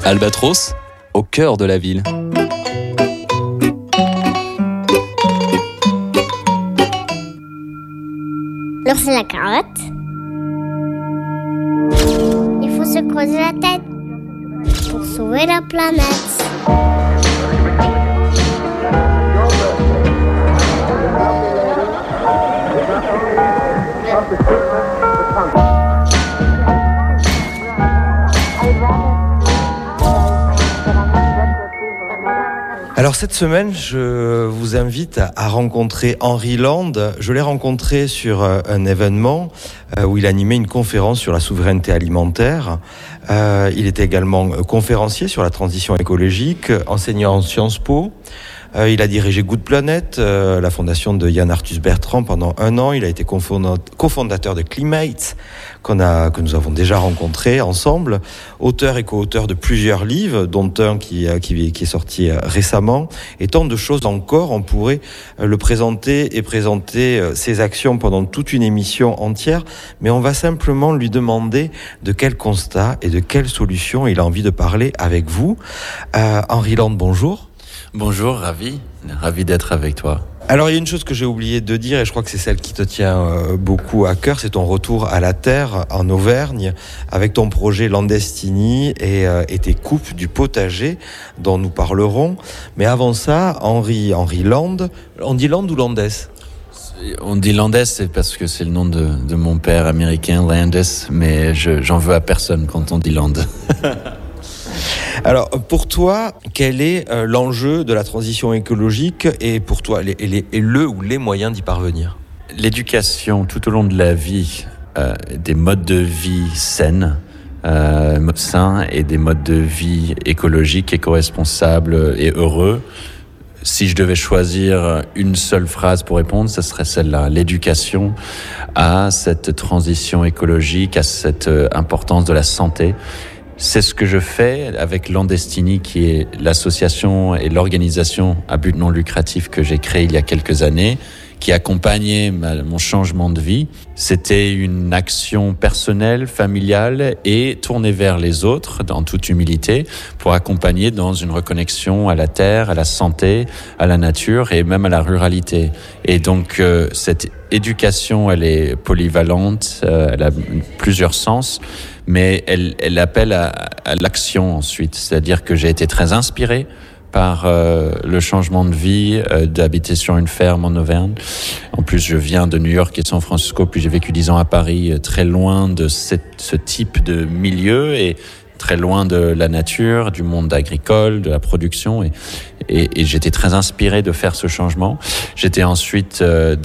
Albatros, au cœur de la ville. L'ours et la carotte. Il faut se creuser la tête pour sauver la planète. Alors cette semaine, je vous invite à rencontrer Henry Land. Je l'ai rencontré sur un événement où il animait une conférence sur la souveraineté alimentaire. Il était également conférencier sur la transition écologique, enseignant en Sciences Po. Il a dirigé Good Planet, la fondation de Yann Arthus Bertrand pendant 1 an. Il a été cofondateur de Climate, que nous avons déjà rencontré ensemble. Auteur et co-auteur de plusieurs livres, dont un qui est sorti récemment. Et tant de choses encore. On pourrait le présenter et présenter ses actions pendant toute une émission entière. Mais on va simplement lui demander de quel constat et de quelle solution il a envie de parler avec vous. Henry Land, bonjour. Bonjour, ravi d'être avec toi. Alors il y a une chose que j'ai oublié de dire, et je crois que c'est celle qui te tient beaucoup à cœur, c'est ton retour à la terre en Auvergne avec ton projet Landestini et tes coupes du potager dont nous parlerons. Mais avant ça, Henry Land, on dit Land ou Landes ? On dit Landes, c'est parce que c'est le nom de mon père américain, Landes, mais j'en veux à personne quand on dit Land. Alors, pour toi, quel est l'enjeu de la transition écologique et pour toi, le ou les moyens d'y parvenir ? L'éducation tout au long de la vie, des modes de vie sains et des modes de vie écologiques, éco-responsables et heureux. Si je devais choisir une seule phrase pour répondre, ce serait celle-là. L'éducation à cette transition écologique, à cette importance de la santé. C'est ce que je fais avec Landestini, qui est l'association et l'organisation à but non lucratif que j'ai créée il y a quelques années, qui accompagnait mon changement de vie. C'était une action personnelle, familiale et tournée vers les autres, en toute humilité, pour accompagner dans une reconnexion à la terre, à la santé, à la nature et même à la ruralité. Et donc, cette éducation, elle est polyvalente, elle a plusieurs sens, mais elle appelle à l'action ensuite. C'est-à-dire que j'ai été très inspiré par le changement de vie, d'habiter sur une ferme en Auvergne. En plus, je viens de New York et San Francisco, puis j'ai vécu 10 ans à Paris, très loin de ce type de milieu et très loin de la nature, du monde agricole, de la production. Et j'étais très inspiré de faire ce changement. J'étais ensuite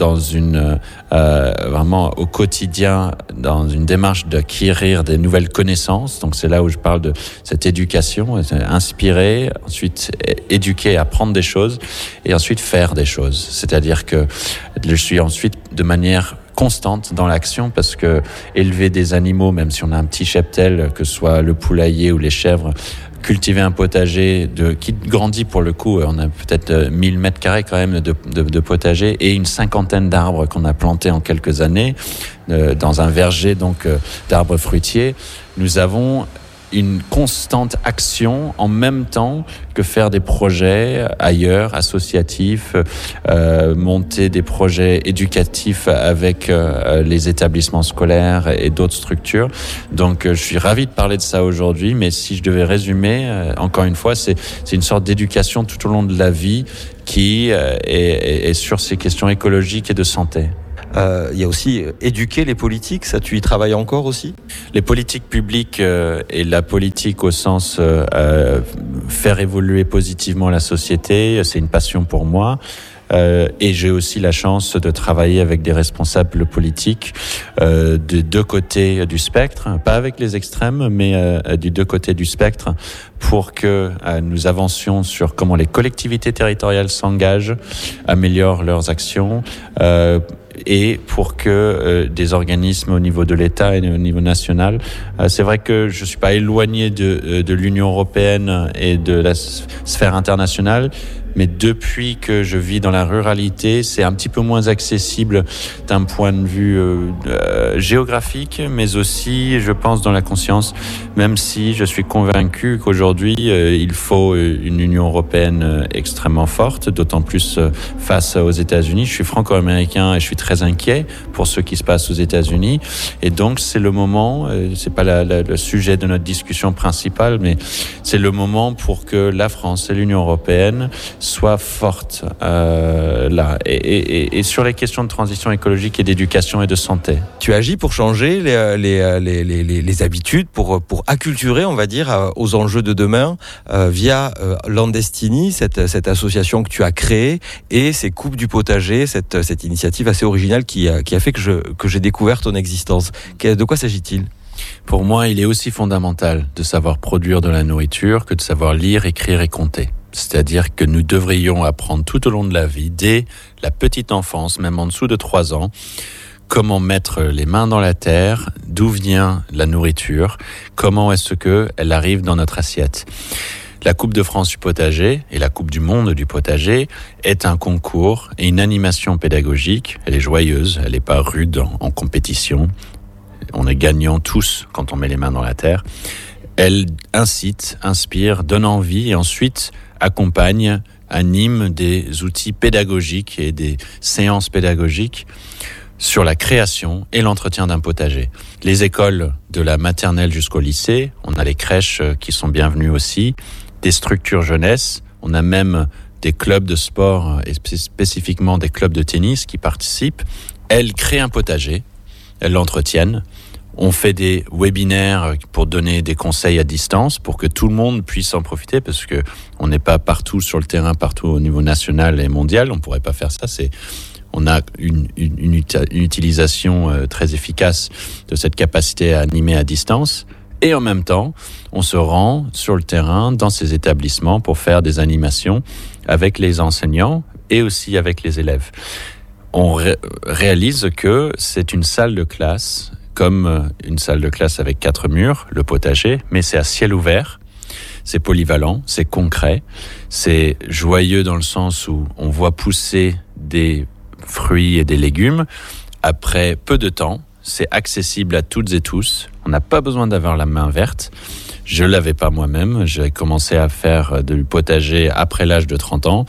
vraiment au quotidien, dans une démarche d'acquérir des nouvelles connaissances. Donc c'est là où je parle de cette éducation, inspirer, ensuite éduquer, apprendre des choses, et ensuite faire des choses. C'est-à-dire que je suis ensuite de manière constante dans l'action, parce que élever des animaux, même si on a un petit cheptel, que ce soit le poulailler ou les chèvres, cultiver un potager qui grandit pour le coup, on a peut-être 1000 mètres carrés quand même de potager et une 50aine d'arbres qu'on a plantés en quelques années dans un verger donc d'arbres fruitiers. Nous avons une constante action en même temps que faire des projets ailleurs, associatifs, monter des projets éducatifs avec les établissements scolaires et d'autres structures. Donc je suis ravi de parler de ça aujourd'hui, mais si je devais résumer, encore une fois, c'est une sorte d'éducation tout au long de la vie qui est sur ces questions écologiques et de santé. Il y a aussi éduquer les politiques, ça tu y travailles encore aussi ? Les politiques publiques et la politique au sens faire évoluer positivement la société, c'est une passion pour moi. Et j'ai aussi la chance de travailler avec des responsables politiques de deux côtés du spectre, pas avec les extrêmes, mais du deux côtés du spectre, pour que nous avancions sur comment les collectivités territoriales s'engagent, améliorent leurs actions, et pour que des organismes au niveau de l'État et au niveau national, c'est vrai que je suis pas éloigné de l'Union européenne et de la sphère internationale, Mais depuis que je vis dans la ruralité, c'est un petit peu moins accessible d'un point de vue géographique, mais aussi, je pense, dans la conscience, même si je suis convaincu qu'aujourd'hui, il faut une Union européenne extrêmement forte, d'autant plus face aux États-Unis. Je suis franco-américain et je suis très inquiet pour ce qui se passe aux États-Unis. Et donc, c'est le moment, c'est pas le sujet de notre discussion principale, mais c'est le moment pour que la France et l'Union européenne soient fortes là. Et sur les questions de transition écologique et d'éducation et de santé. Tu agis pour changer les habitudes, pour acculturer, on va dire, aux enjeux de demain via Landestini, cette association que tu as créée, et ces coupes du potager, cette initiative assez originale qui a fait que j'ai découvert ton existence. De quoi s'agit-il ? Pour moi, il est aussi fondamental de savoir produire de la nourriture que de savoir lire, écrire et compter. C'est-à-dire que nous devrions apprendre tout au long de la vie, dès la petite enfance, même en dessous de 3 ans, comment mettre les mains dans la terre, d'où vient la nourriture, comment est-ce qu'elle arrive dans notre assiette. La Coupe de France du potager et la Coupe du monde du potager est un concours et une animation pédagogique. Elle est joyeuse, elle n'est pas rude en compétition. On est gagnants tous quand on met les mains dans la terre. Elle incite, inspire, donne envie et ensuite accompagne, anime des outils pédagogiques et des séances pédagogiques sur la création et l'entretien d'un potager. Les écoles de la maternelle jusqu'au lycée, on a les crèches qui sont bienvenues aussi, des structures jeunesse, on a même des clubs de sport et spécifiquement des clubs de tennis qui participent. Elles créent un potager, elles l'entretiennent. On fait des webinaires pour donner des conseils à distance pour que tout le monde puisse en profiter parce que on n'est pas partout sur le terrain, partout au niveau national et mondial. On pourrait pas faire ça. On a une utilisation très efficace de cette capacité à animer à distance. Et en même temps, on se rend sur le terrain dans ces établissements pour faire des animations avec les enseignants et aussi avec les élèves. On réalise que c'est une salle de classe comme une salle de classe avec 4 murs, le potager, mais c'est à ciel ouvert, c'est polyvalent, c'est concret, c'est joyeux dans le sens où on voit pousser des fruits et des légumes. Après peu de temps, c'est accessible à toutes et tous, on n'a pas besoin d'avoir la main verte. Je l'avais pas moi-même, j'ai commencé à faire du potager après l'âge de 30 ans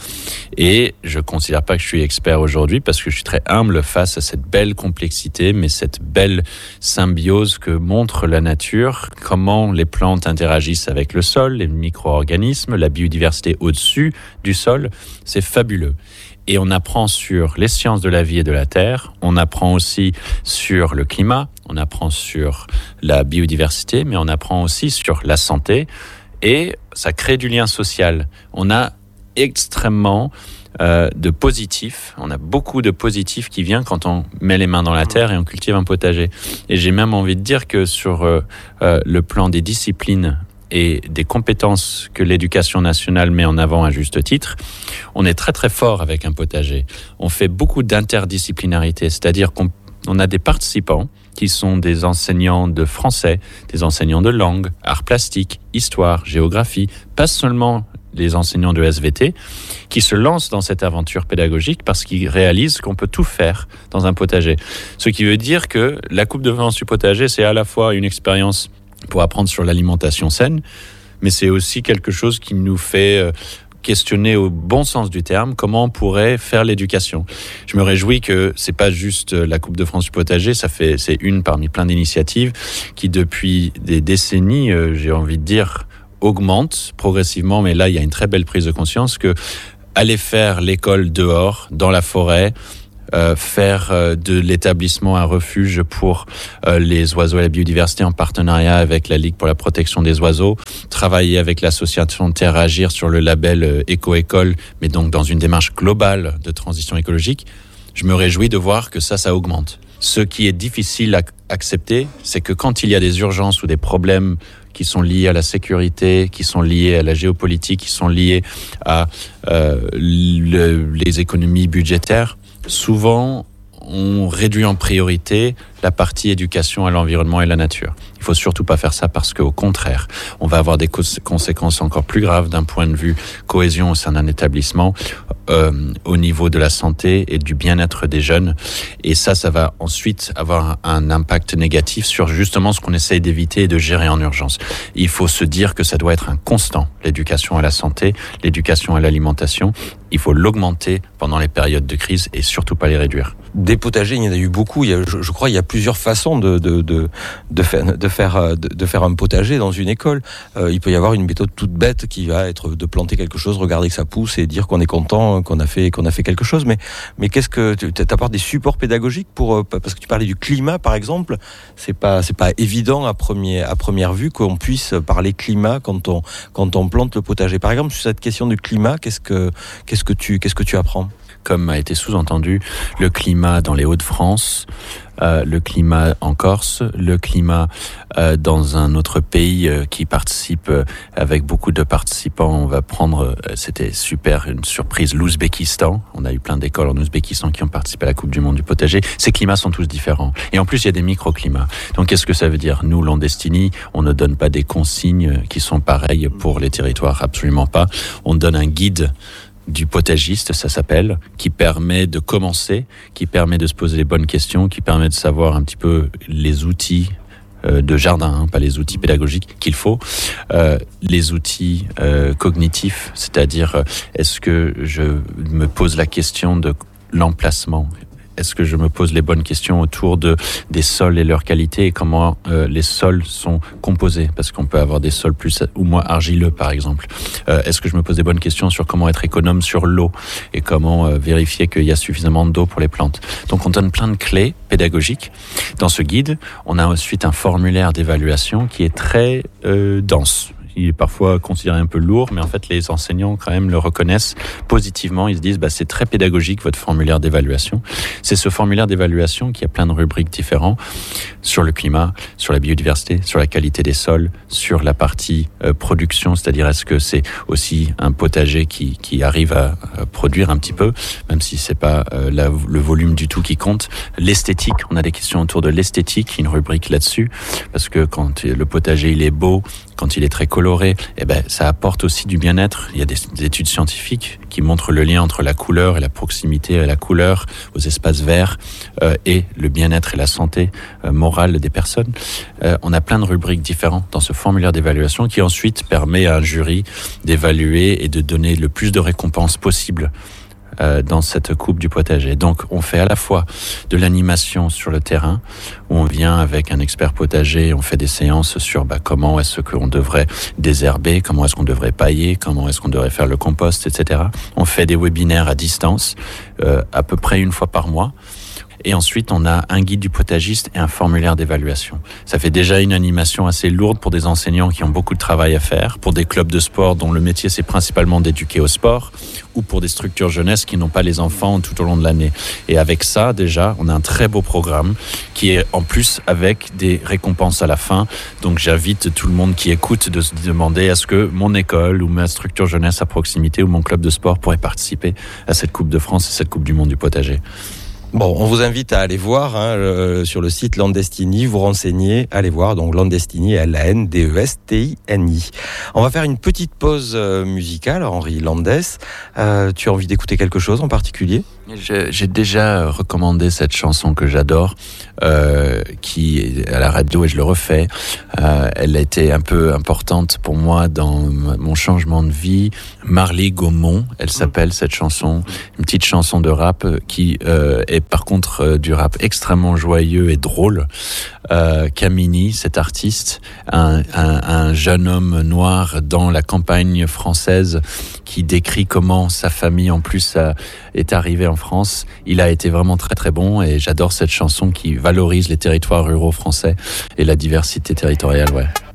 et je considère pas que je suis expert aujourd'hui parce que je suis très humble face à cette belle complexité, mais cette belle symbiose que montre la nature, comment les plantes interagissent avec le sol, les micro-organismes, la biodiversité au-dessus du sol, c'est fabuleux. Et on apprend sur les sciences de la vie et de la terre, on apprend aussi sur le climat, on apprend sur la biodiversité, mais on apprend aussi sur la santé et ça crée du lien social. On a extrêmement de positifs, on a beaucoup de positifs qui viennent quand on met les mains dans la terre et on cultive un potager. Et j'ai même envie de dire que sur le plan des disciplines et des compétences que l'éducation nationale met en avant à juste titre, on est très très fort avec un potager. On fait beaucoup d'interdisciplinarité, c'est-à-dire qu'on a des participants qui sont des enseignants de français, des enseignants de langue, arts plastiques, histoire, géographie, pas seulement les enseignants de SVT, qui se lancent dans cette aventure pédagogique parce qu'ils réalisent qu'on peut tout faire dans un potager. Ce qui veut dire que la Coupe de France du potager, c'est à la fois une expérience pour apprendre sur l'alimentation saine, mais c'est aussi quelque chose qui nous fait questionner au bon sens du terme comment on pourrait faire l'éducation. Je me réjouis que c'est pas juste la Coupe de France du potager, c'est une parmi plein d'initiatives qui depuis des décennies, j'ai envie de dire, augmente progressivement, mais là il y a une très belle prise de conscience que aller faire l'école dehors, dans la forêt, faire de l'établissement un refuge pour les oiseaux et la biodiversité en partenariat avec la Ligue pour la protection des oiseaux, travailler avec l'association Terre Agir sur le label Éco-École, mais donc dans une démarche globale de transition écologique, je me réjouis de voir que ça augmente. Ce qui est difficile à accepter, c'est que quand il y a des urgences ou des problèmes qui sont liés à la sécurité, qui sont liés à la géopolitique, qui sont liés à les économies budgétaires, souvent, on réduit en priorité la partie éducation à l'environnement et la nature. Il faut surtout pas faire ça parce qu'au contraire, on va avoir des conséquences encore plus graves d'un point de vue cohésion au sein d'un établissement, au niveau de la santé et du bien-être des jeunes. Et ça va ensuite avoir un impact négatif sur justement ce qu'on essaye d'éviter et de gérer en urgence. Il faut se dire que ça doit être un constant, l'éducation à la santé, l'éducation à l'alimentation. Il faut l'augmenter pendant les périodes de crise et surtout pas les réduire. Des potagers, il y en a eu beaucoup. Je crois qu'il y a plusieurs façons de faire un potager dans une école. Il peut y avoir une méthode toute bête qui va être de planter quelque chose, regarder que ça pousse et dire qu'on est content, qu'on a fait quelque chose. Mais qu'est-ce que tu apportes des supports pédagogiques parce que tu parlais du climat par exemple. C'est pas évident à première vue qu'on puisse parler climat quand on plante le potager. Par exemple, sur cette question du climat, qu'est-ce que tu apprends? Comme a été sous-entendu, le climat dans les Hauts-de-France, le climat en Corse, le climat dans un autre pays qui participe avec beaucoup de participants. On va prendre, c'était super, une surprise, l'Ouzbékistan. On a eu plein d'écoles en Ouzbékistan qui ont participé à la Coupe du Monde du potager. Ces climats sont tous différents. Et en plus, il y a des microclimats. Donc, qu'est-ce que ça veut dire? Nous, Landestini, on ne donne pas des consignes qui sont pareilles pour les territoires, absolument pas. On donne un guide du potagiste, ça s'appelle, qui permet de commencer, qui permet de se poser les bonnes questions, qui permet de savoir un petit peu les outils de jardin, pas les outils pédagogiques qu'il faut, les outils cognitifs, c'est-à-dire est-ce que je me pose la question de l'emplacement? Est-ce que je me pose les bonnes questions autour des sols et leur qualité et comment les sols sont composés? Parce qu'on peut avoir des sols plus ou moins argileux, par exemple. Est-ce que je me pose des bonnes questions sur comment être économe sur l'eau et comment vérifier qu'il y a suffisamment d'eau pour les plantes? Donc, on donne plein de clés pédagogiques. Dans ce guide, on a ensuite un formulaire d'évaluation qui est très dense. Il est parfois considéré un peu lourd, mais en fait, les enseignants, quand même, le reconnaissent positivement. Ils se disent, c'est très pédagogique, votre formulaire d'évaluation. C'est ce formulaire d'évaluation qui a plein de rubriques différentes sur le climat, sur la biodiversité, sur la qualité des sols, sur la partie production, c'est-à-dire est-ce que c'est aussi un potager qui arrive à produire un petit peu, même si c'est pas le volume du tout qui compte. L'esthétique, on a des questions autour de l'esthétique, une rubrique là-dessus, parce que quand le potager, il est beau, quand il est très coloré, ça apporte aussi du bien-être. Il y a des études scientifiques qui montrent le lien entre la couleur et la proximité à la couleur, aux espaces verts, et le bien-être et la santé morale des personnes. On a plein de rubriques différentes dans ce formulaire d'évaluation qui ensuite permet à un jury d'évaluer et de donner le plus de récompenses possible dans cette coupe du potager. Donc, on fait à la fois de l'animation sur le terrain, où on vient avec un expert potager, on fait des séances sur comment est-ce qu'on devrait désherber, comment est-ce qu'on devrait pailler, comment est-ce qu'on devrait faire le compost, etc. On fait des webinaires à distance, à peu près une fois par mois. Et ensuite, on a un guide du potagiste et un formulaire d'évaluation. Ça fait déjà une animation assez lourde pour des enseignants qui ont beaucoup de travail à faire, pour des clubs de sport dont le métier c'est principalement d'éduquer au sport, ou pour des structures jeunesse qui n'ont pas les enfants tout au long de l'année. Et avec ça, déjà, on a un très beau programme qui est en plus avec des récompenses à la fin. Donc j'invite tout le monde qui écoute de se demander est-ce que mon école ou ma structure jeunesse à proximité ou mon club de sport pourrait participer à cette Coupe de France et cette Coupe du Monde du potager. Bon, on vous invite à aller voir sur le site Landestini, vous renseigner, allez voir, donc Landestini, Landestini. On va faire une petite pause musicale, Henri Landes. Tu as envie d'écouter quelque chose en particulier ? J'ai déjà recommandé cette chanson que j'adore, qui est à la radio et je le refais. Elle a été un peu importante pour moi dans mon changement de vie. Marly Gaumont, elle s'appelle cette chanson, une petite chanson de rap qui est par contre du rap extrêmement joyeux et drôle. Kamini, cet artiste, un jeune homme noir dans la campagne française qui décrit comment sa famille en plus est arrivée en France. Il a été vraiment très très bon et j'adore cette chanson qui valorise les territoires ruraux français et la diversité territoriale, ouais.